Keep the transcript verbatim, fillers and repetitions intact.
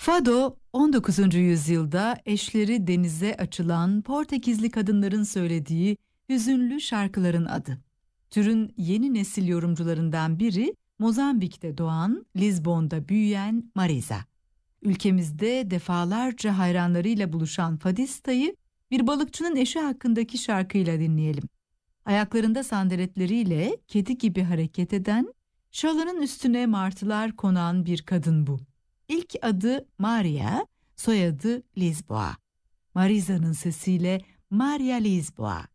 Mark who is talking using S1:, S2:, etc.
S1: Fado, on dokuzuncu yüzyılda eşleri denize açılan Portekizli kadınların söylediği hüzünlü şarkıların adı. Türün yeni nesil yorumcularından biri Mozambik'te doğan, Lizbon'da büyüyen Marisa. Ülkemizde defalarca hayranlarıyla buluşan Fadista'yı bir balıkçının eşi hakkındaki şarkıyla dinleyelim. Ayaklarında sandaletleriyle kedi gibi hareket eden, şalının üstüne martılar konan bir kadın bu. İlk adı Maria, soyadı Lisboa. Marisa'nın sesiyle Maria Lisboa.